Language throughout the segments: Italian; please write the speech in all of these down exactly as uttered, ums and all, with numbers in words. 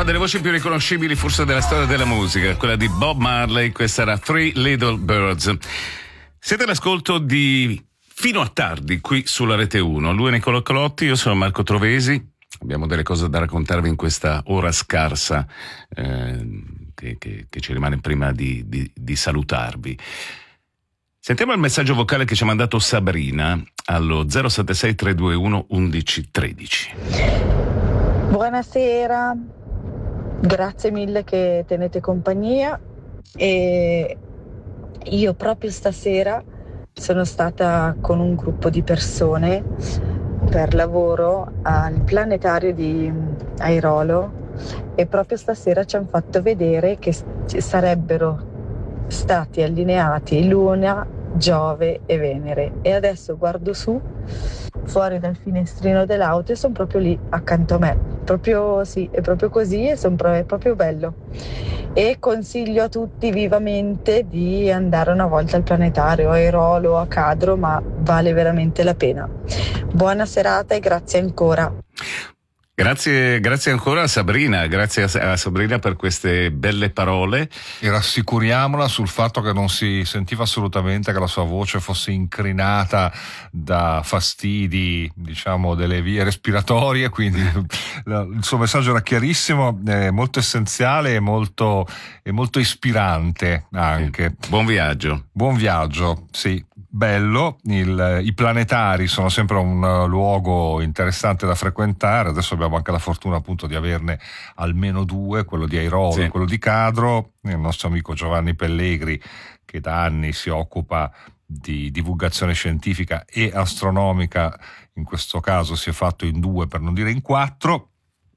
delle voci più riconoscibili forse della storia della musica, quella di Bob Marley. Questa era Three Little Birds. Siete all'ascolto di Fino a tardi qui sulla Rete uno. Lui è Nicola Colotti, io sono Marco Trovesi. Abbiamo delle cose da raccontarvi in questa ora scarsa eh, che, che, che ci rimane prima di, di, di salutarvi. Sentiamo il messaggio vocale che ci ha mandato Sabrina allo zero sette sei tre due uno undici tredici. Buonasera, grazie mille che tenete compagnia. E io proprio stasera sono stata con un gruppo di persone per lavoro al planetario di Airolo e proprio stasera ci hanno fatto vedere che sarebbero stati allineati Luna, Giove e Venere, e adesso guardo su fuori dal finestrino dell'auto e sono proprio lì accanto a me, proprio sì, è proprio così, e son pro- è proprio bello, e consiglio a tutti vivamente di andare una volta al planetario, a Airolo o a Cadro, ma vale veramente la pena. Buona serata e grazie ancora. Grazie, grazie ancora a Sabrina, grazie a, a Sabrina per queste belle parole. E rassicuriamola sul fatto che non si sentiva assolutamente che la sua voce fosse incrinata da fastidi, diciamo, delle vie respiratorie, quindi il suo messaggio era chiarissimo, è molto essenziale e molto, e molto ispirante anche. Buon viaggio. Buon viaggio, sì. Bello, il, i planetari sono sempre un uh, luogo interessante da frequentare. Adesso abbiamo anche la fortuna appunto di averne almeno due, quello di Airolo sì. e quello di Cadro. Il nostro amico Giovanni Pellegri, che da anni si occupa di divulgazione scientifica e astronomica, in questo caso si è fatto in due per non dire in quattro.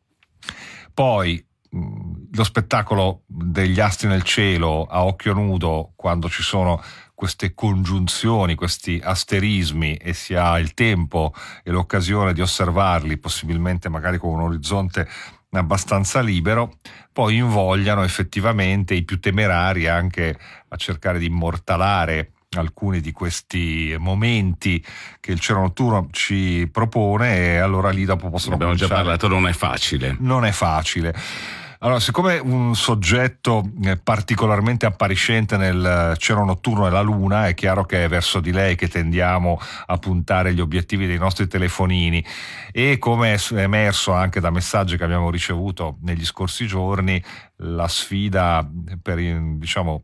Poi mh, lo spettacolo degli astri nel cielo a occhio nudo, quando ci sono queste congiunzioni, questi asterismi, e si ha il tempo e l'occasione di osservarli, possibilmente magari con un orizzonte abbastanza libero, poi invogliano effettivamente i più temerari anche a cercare di immortalare alcuni di questi momenti che il cielo notturno ci propone, e allora lì dopo possono abbiamo cominciare. già parlato, non è facile. Non è facile. Allora, siccome un soggetto particolarmente appariscente nel cielo notturno è la Luna, è chiaro che è verso di lei che tendiamo a puntare gli obiettivi dei nostri telefonini, e come è emerso anche da messaggi che abbiamo ricevuto negli scorsi giorni, la sfida per, diciamo,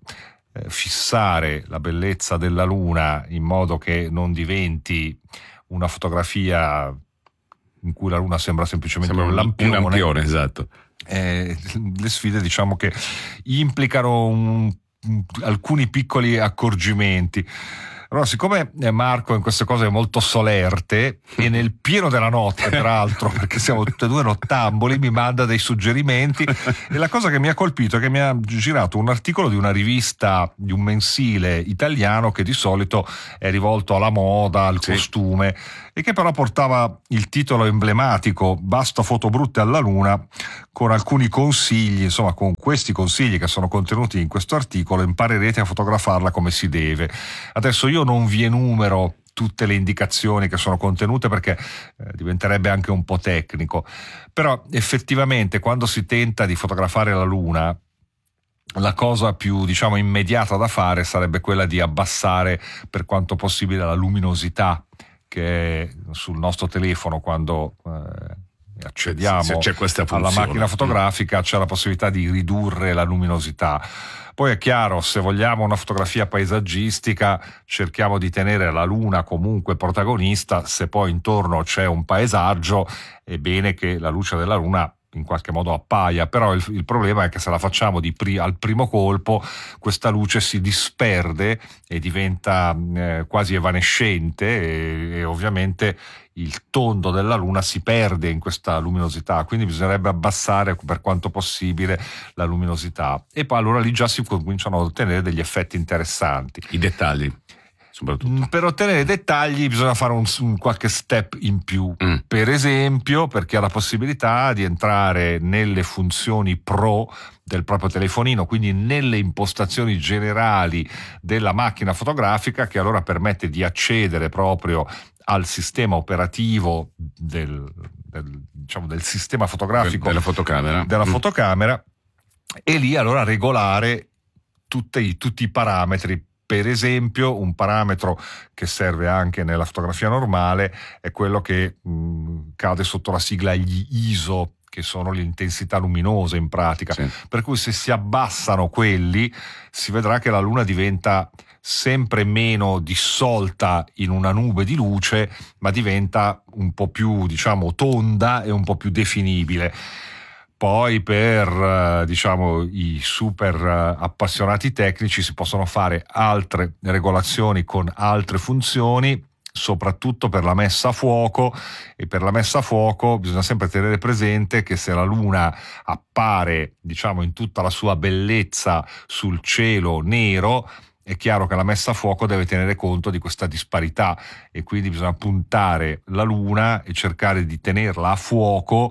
fissare la bellezza della Luna in modo che non diventi una fotografia in cui la Luna sembra semplicemente sembra un lampione, un lampione, esatto. Eh, le sfide diciamo che implicano un, un, alcuni piccoli accorgimenti. Allora, siccome Marco in queste cose è molto solerte e nel pieno della notte, peraltro, perché siamo tutti e due nottamboli, mi manda dei suggerimenti, e la cosa che mi ha colpito è che mi ha girato un articolo di una rivista, di un mensile italiano che di solito è rivolto alla moda, al sì. costume, e che però portava il titolo emblematico "Basta foto brutte alla Luna", con alcuni consigli. Insomma, con questi consigli che sono contenuti in questo articolo imparerete a fotografarla come si deve. Adesso io non vi enumero tutte le indicazioni che sono contenute, perché eh, diventerebbe anche un po' tecnico, però effettivamente quando si tenta di fotografare la Luna, la cosa più, diciamo, immediata da fare sarebbe quella di abbassare per quanto possibile la luminosità che sul nostro telefono, quando eh, accediamo se c'è questa alla macchina fotografica, c'è la possibilità di ridurre la luminosità. Poi è chiaro, se vogliamo una fotografia paesaggistica, cerchiamo di tenere la Luna comunque protagonista. Se poi intorno c'è un paesaggio, è bene che la luce della Luna in qualche modo appaia, però il, il problema è che se la facciamo di pri- al primo colpo, questa luce si disperde e diventa eh, quasi evanescente, e, e ovviamente il tondo della Luna si perde in questa luminosità, quindi bisognerebbe abbassare per quanto possibile la luminosità, e poi allora lì già si cominciano ad ottenere degli effetti interessanti. I dettagli. Soprattutto. Per ottenere dettagli bisogna fare un, un qualche step in più, mm. per esempio perché ha la possibilità di entrare nelle funzioni pro del proprio telefonino, quindi nelle impostazioni generali della macchina fotografica, che allora permette di accedere proprio al sistema operativo del, del, diciamo, del sistema fotografico della fotocamera, della mm. fotocamera e lì allora regolare tutti, tutti i parametri. Per esempio, un parametro che serve anche nella fotografia normale è quello che mh, cade sotto la sigla gli I S O, che sono l'intensità luminosa in pratica, sì. Per cui se si abbassano quelli si vedrà che la Luna diventa sempre meno dissolta in una nube di luce, ma diventa un po' più, diciamo, tonda e un po' più definibile. Poi per diciamo i super appassionati tecnici si possono fare altre regolazioni con altre funzioni, soprattutto per la messa a fuoco, e per la messa a fuoco bisogna sempre tenere presente che se la Luna appare, diciamo, in tutta la sua bellezza sul cielo nero, è chiaro che la messa a fuoco deve tenere conto di questa disparità e quindi bisogna puntare la Luna e cercare di tenerla a fuoco,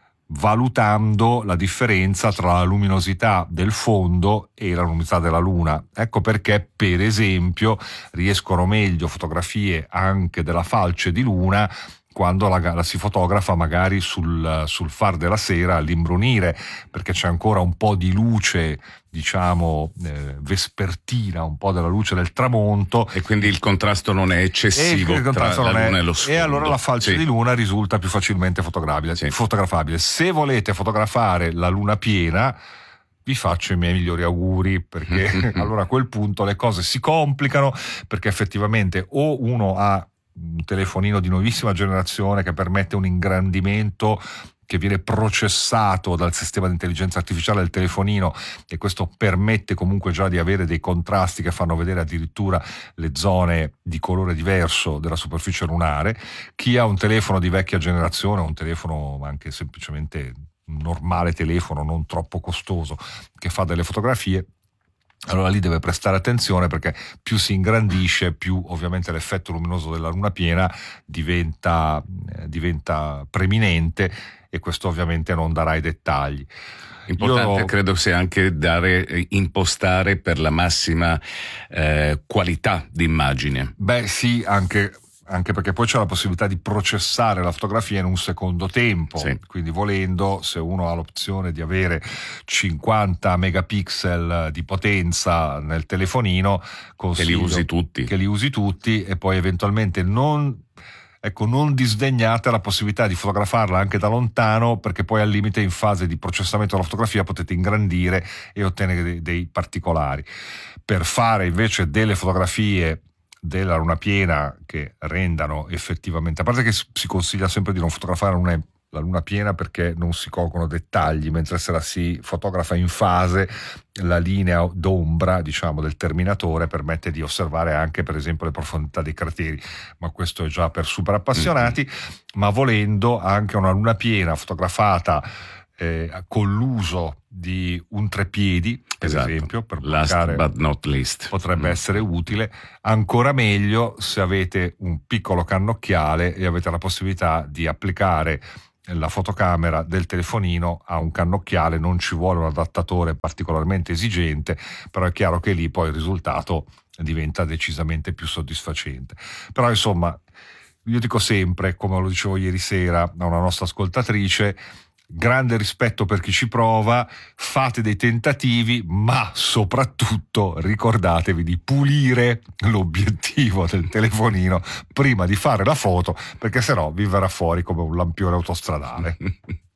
valutando la differenza tra la luminosità del fondo e la luminosità della Luna. Ecco perché, per esempio, riescono meglio fotografie anche della falce di Luna quando la, la si fotografa magari sul, sul far della sera all'imbrunire, perché c'è ancora un po' di luce, diciamo, eh, vespertina, un po' della luce del tramonto. E quindi il contrasto non è eccessivo il tra la è, Luna e lo sfondo. E allora la falce sì. di Luna risulta più facilmente fotografabile. Sì. fotografabile. Se volete fotografare la Luna piena, vi faccio i miei migliori auguri, perché allora a quel punto le cose si complicano, perché effettivamente o uno ha un telefonino di nuovissima generazione che permette un ingrandimento che viene processato dal sistema di intelligenza artificiale del telefonino, e questo permette comunque già di avere dei contrasti che fanno vedere addirittura le zone di colore diverso della superficie lunare. Chi ha un telefono di vecchia generazione, un telefono anche semplicemente un normale telefono non troppo costoso che fa delle fotografie, allora lì deve prestare attenzione, perché più si ingrandisce, più ovviamente l'effetto luminoso della Luna piena diventa, eh, diventa preminente, e questo ovviamente non darà i dettagli. Importante Io... credo sia anche dare, impostare per la massima eh, qualità di immagine. Beh sì, anche... anche perché poi c'è la possibilità di processare la fotografia in un secondo tempo, sì. Quindi volendo, se uno ha l'opzione di avere cinquanta megapixel di potenza nel telefonino, che li usi tutti che li usi tutti e poi eventualmente non, ecco, non disdegnate la possibilità di fotografarla anche da lontano, perché poi al limite in fase di processamento della fotografia potete ingrandire e ottenere dei, dei particolari. Per fare invece delle fotografie della Luna piena che rendano effettivamente, a parte che si consiglia sempre di non fotografare una, la Luna piena perché non si colgono dettagli, mentre se la si fotografa in fase la linea d'ombra, diciamo, del terminatore permette di osservare anche per esempio le profondità dei crateri, ma questo è già per super appassionati. Mm-hmm. Ma volendo anche una Luna piena fotografata Eh, con l'uso di un treppiedi, per esatto. esempio, per last bloccare, but not least, potrebbe mm. essere utile. Ancora meglio se avete un piccolo cannocchiale e avete la possibilità di applicare la fotocamera del telefonino a un cannocchiale. Non ci vuole un adattatore particolarmente esigente, però è chiaro che lì poi il risultato diventa decisamente più soddisfacente. Però insomma, io dico sempre, come lo dicevo ieri sera a una nostra ascoltatrice, grande rispetto per chi ci prova, fate dei tentativi, ma soprattutto ricordatevi di pulire l'obiettivo del telefonino prima di fare la foto, perché sennò vi verrà fuori come un lampione autostradale.